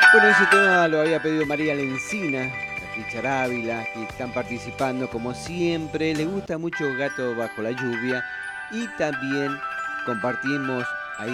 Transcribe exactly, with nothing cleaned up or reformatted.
Bueno, ese tema lo había pedido María Lencina, Richard Ávila, que están participando como siempre. Le gusta mucho Gato Bajo la Lluvia y también compartimos